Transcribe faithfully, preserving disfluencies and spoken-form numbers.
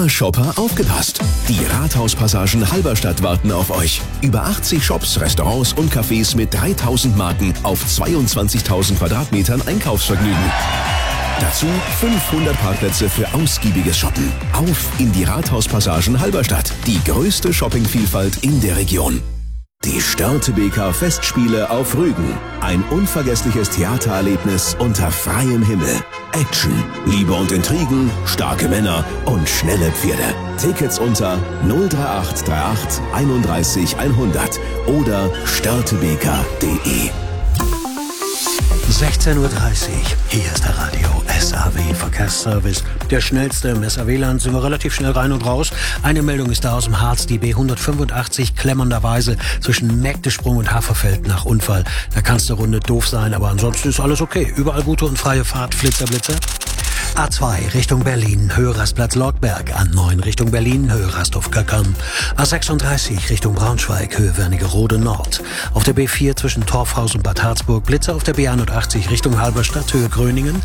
Dauershopper aufgepasst! Die Rathauspassagen Halberstadt warten auf euch. Über achtzig Shops, Restaurants und Cafés mit dreitausend Marken auf zweiundzwanzigtausend Quadratmetern Einkaufsvergnügen. Dazu fünfhundert Parkplätze für ausgiebiges Shoppen. Auf in die Rathauspassagen Halberstadt, die größte Shoppingvielfalt in der Region. Die Störtebeker Festspiele auf Rügen. Ein unvergessliches Theatererlebnis unter freiem Himmel. Action, Liebe und Intrigen, starke Männer und schnelle Pferde. Tickets unter null drei acht drei acht einunddreißig hundert oder störtebeker punkt de. sechzehn Uhr dreißig, hier ist der Radio S A W Verkehrsservice. Der schnellste im S A W-Land, sind wir relativ schnell rein und raus. Eine Meldung ist da aus dem Harz, die B hundertfünfundachtzig, klemmenderweise zwischen Mägdesprung und Haferfeld nach Unfall. Da kann's eine Runde doof sein, aber ansonsten ist alles okay. Überall gute und freie Fahrt, Flitzer, Blitzer. A zwei Richtung Berlin, Höhe Rastplatz Lorgberg. A neun Richtung Berlin, Höhe Rasthof-Köckern. A sechsunddreißig Richtung Braunschweig, Höhe Wernigerode Nord. Auf der B vier zwischen Torfhaus und Bad Harzburg, Blitzer auf der B einundachtzig Richtung Halberstadt, Höhe Gröningen.